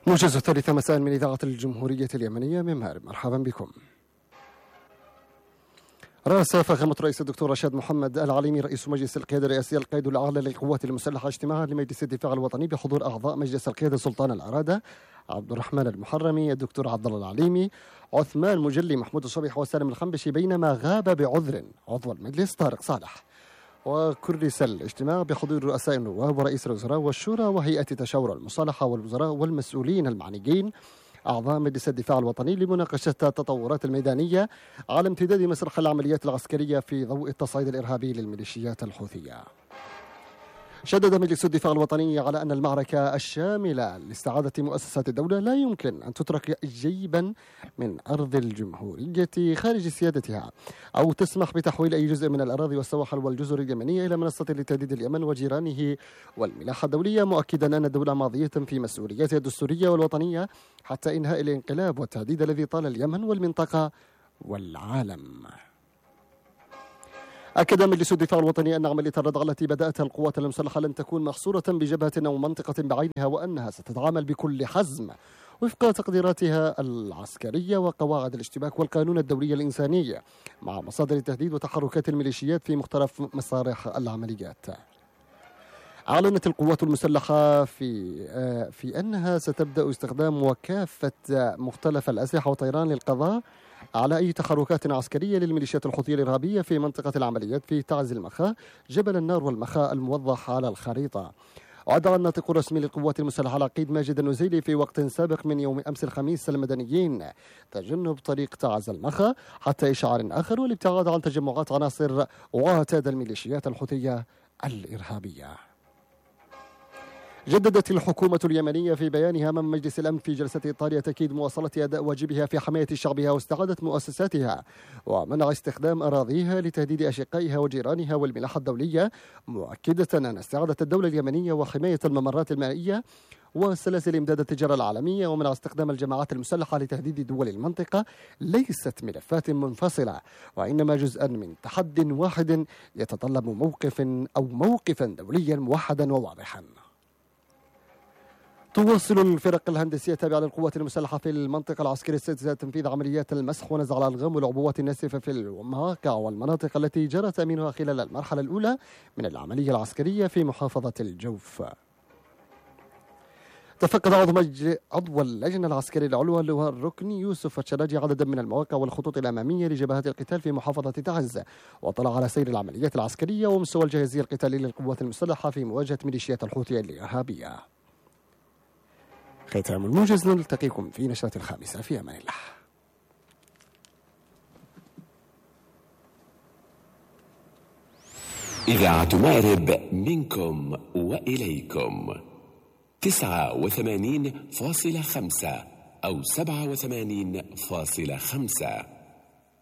موجز الثالثة مساء من إذاعة الجمهورية اليمنية من مأرب. مرحبا بكم. رأس فخامة رئيس الدكتور رشاد محمد العليمي رئيس مجلس القيادة الرئاسي القائد الأعلى للقوات المسلحة اجتماعا لمجلس الدفاع الوطني بحضور أعضاء مجلس القيادة سلطان العرادة عبد الرحمن المحرمي، الدكتور عبد الله العليمي، عثمان مجلي، محمود الصبيح وسالم الخنبشي، بينما غاب بعذر عضو المجلس طارق صالح. وكرس الاجتماع بحضور رؤساء النواب ورئيس الوزراء والشورى وهيئة تشاور المصالحة والوزراء والمسؤولين المعنيين أعضاء مجلس الدفاع الوطني لمناقشة التطورات الميدانية على امتداد مسرح العمليات العسكرية في ضوء التصعيد الإرهابي للميليشيات الحوثية. شدد مجلس الدفاع الوطني على أن المعركة الشاملة لاستعادة مؤسسات الدولة لا يمكن أن تترك جيبا من أرض الجمهورية خارج سيادتها أو تسمح بتحويل أي جزء من الأراضي والسواحل والجزر اليمنية إلى منصة لتهديد اليمن وجيرانه والملاحة الدولية، مؤكدا أن الدولة ماضية في مسؤولياتها الدستورية والوطنية حتى إنهاء الانقلاب والتهديد الذي طال اليمن والمنطقة والعالم. أكد مجلس الدفاع الوطني أن عملية الردع التي بدأتها القوات المسلحة لن تكون محصورة بجبهة أو منطقة بعينها، وأنها ستتعامل بكل حزم وفق تقديراتها العسكرية وقواعد الاشتباك والقانون الدولي الإنساني مع مصادر التهديد وتحركات الميليشيات في مختلف مسارح العمليات. أعلنت القوات المسلحة في أنها ستبدأ استخدام وكافة مختلف الأسلحة والطيران للقضاء على أي تحركات عسكرية للميليشيات الحوثية الإرهابية في منطقة العمليات في تعز المخا، جبل النار والمخا الموضح على الخريطة. وأدعى الناطق الرسمي للقوات المسلحة العقيد ماجد النزيلي في وقت سابق من يوم أمس الخميس المدنيين تجنب طريق تعز المخا حتى إشعار آخر والابتعاد عن تجمعات عناصر وعتاد الميليشيات الحوثية الإرهابية. جددت الحكومة اليمنية في بيانها أمام مجلس الأمن في جلسة إيطاليا تأكيد مواصلة أداء واجبها في حماية شعبها واستعادة مؤسساتها ومنع استخدام أراضيها لتهديد أشقائها وجيرانها والملاحة الدولية، مؤكدة أن استعادة الدولة اليمنية وحماية الممرات المائية وسلاسل إمداد التجارة العالمية ومنع استخدام الجماعات المسلحة لتهديد دول المنطقة ليست ملفات منفصلة، وإنما جزءا من تحد واحد يتطلب موقفا دوليا موحدا وواضحا. تواصل الفرق الهندسية التابعة للقوات المسلحة في المنطقة العسكرية السادسة تنفيذ عمليات المسح ونزع الألغام والعبوات الناسفة في المواقع والمناطق التي جرى تأمينها خلال المرحلة الأولى من العملية العسكرية في محافظة الجوف. تفقد عضو اللجنة العسكرية العلوى اللواء الركني يوسف الشراجي عددا من المواقع والخطوط الأمامية لجبهات القتال في محافظة تعز، وطلع على سير العمليات العسكرية ومستوى الجاهزية القتالية للقوات المسلحة في مواجهة ميليشيات الحوثية الإرهابية. ختام الموجز، نلتقيكم في نشرة 5 في أمان الله. إذاعة مأرب منكم وإليكم 89.5 أو 87.5.